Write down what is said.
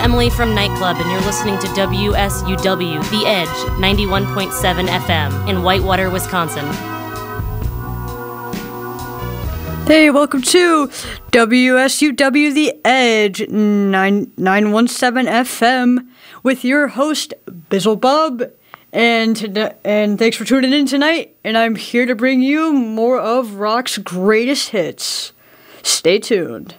Emily from Nightclub, and you're listening to WSUW, The Edge, 91.7 FM in Whitewater, Wisconsin. Hey, welcome to WSUW, The Edge, 917 FM, with your host, Bizzlebob. And thanks for tuning in tonight, and I'm here to bring you more of rock's greatest hits. Stay tuned.